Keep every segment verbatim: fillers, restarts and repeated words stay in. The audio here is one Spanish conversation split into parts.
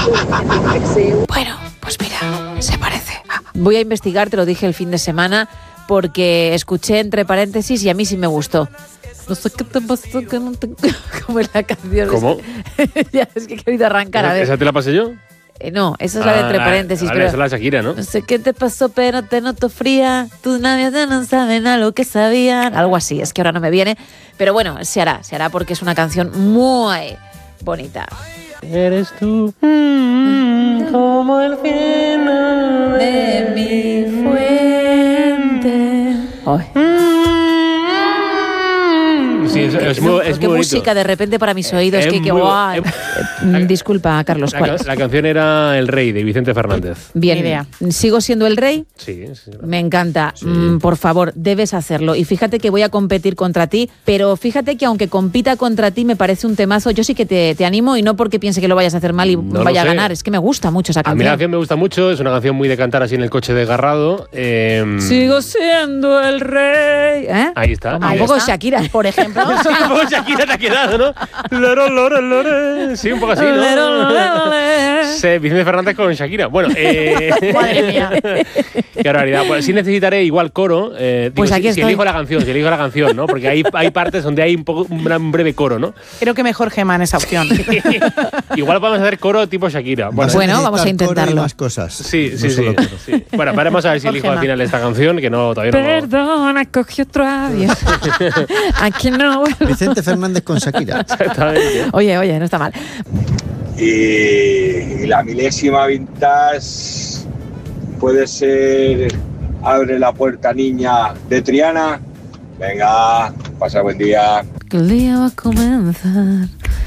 Bueno, pues mira, se parece. Voy a investigar, te lo dije el fin de semana, porque escuché entre paréntesis y a mí sí me gustó. No sé qué te pasó, que no te... ¿Cómo es la canción? ¿Cómo? Ya, es que he querido arrancar, a ver. ¿Esa te la pasé yo? Eh, no, esa es la de entre ah, paréntesis. Vale, pero esa es la Shakira, ¿no? No sé qué te pasó, pero te noto fría. Tus labios ya no saben a lo que sabían. Algo así, es que ahora no me viene. Pero bueno, se hará, se hará porque es una canción muy bonita. Eres tú mm, como el fino De mi fuente. Ay. Sí, es, es muy, es Qué muy música bonito. de repente para mis oídos. Eh, que, es que muy- guay. eh, Eh, Disculpa, Carlos, La, ¿cuál ca- es? la canción era El Rey, de Vicente Fernández. Bien, Ni idea. ¿sigo siendo el rey? Sí, sí. Me encanta. Sí. Mm, por favor, debes hacerlo. Y fíjate que voy a competir contra ti, pero fíjate que aunque compita contra ti me parece un temazo. Yo sí que te, te animo y no porque piense que lo vayas a hacer mal y No lo vaya a sé. ganar. Es que me gusta mucho esa A mí la canción. canción me gusta mucho, es una canción muy de cantar así en el coche desgarrado. Eh, Sigo siendo el rey. ¿Eh? Ahí está. Un Ahí poco está. Shakira. Por ejemplo. Sí, un poco Shakira te ha quedado, ¿no? Loro, loro, loro. Sí, un poco así, Lero, ¿no? lero, lero. Sí, Vicente Fernández con Shakira. Bueno, eh... Madre mía. Qué barbaridad. Pues sí necesitaré igual coro. Eh, digo, Pues si- aquí si, estoy. elijo la canción, si elijo la canción, ¿no? Porque hay, hay partes donde hay un, poco, un gran- un breve coro, ¿no? Creo que mejor Gema en esa opción. Igual podemos hacer coro tipo Shakira. Bueno, Vas Bueno, vamos a necesitar coro y intentarlo. más cosas. sí, No sí, sí, solo coro. sí. Bueno, veremos a ver si elijo al Gema. final esta canción, que no, todavía no. Perdona, cogí otro avión. Aquí no vuelvo. Vicente Fernández con Shakira. Exactamente. Oye, oye, no está mal. Y, y la milésima vintage puede ser Abre la puerta, niña, de Triana. Venga, pasa buen día. Que el día va a comenzar.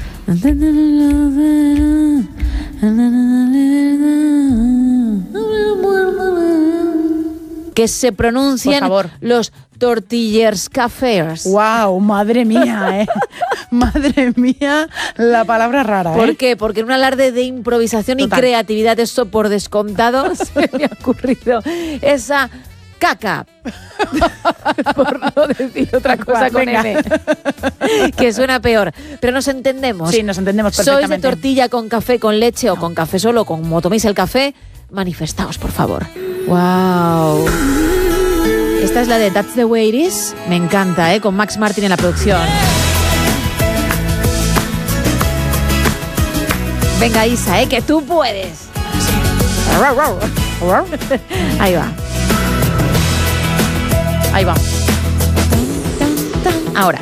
Que se pronuncian Por favor. los tortillers cafés. Wow, madre mía, ¿eh? Madre mía, la palabra rara, ¿eh? ¿Por qué? Porque en un alarde de improvisación Total. y creatividad, eso por descontado, se me ha ocurrido esa caca. Por no decir otra cosa con Venga. M. Que suena peor. Pero nos entendemos. Sí, nos entendemos ¿Sois de perfectamente. tortilla con café, con leche o con café solo? Como toméis el café, manifestaos, por favor. ¡Wow! Esta es la de That's the Way It Is. Me encanta, ¿eh? Con Max Martin en la producción. Venga, Isa, ¿eh? Que tú puedes. Ahí va. Ahí va. Ahora.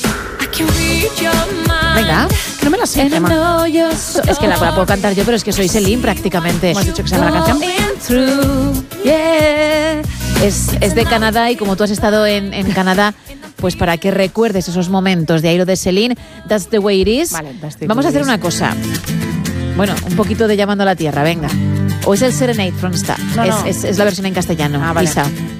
Venga. Que no me la sé, Gema. Es que la, la puedo cantar yo, pero es que soy Celine prácticamente. ¿Cómo has dicho que se llama la canción? Through, yeah. Es, es de Canadá y como tú has estado en, en Canadá, pues para que recuerdes esos momentos de Airo de Celine, That's the Way It Is. Vale, that's the Vamos a way it hacer is. una cosa. Bueno, un poquito de Llamando a la Tierra, venga. O es el Serenade from Star. No, es, no. es- es la versión en castellano. Ah, vale. Isa.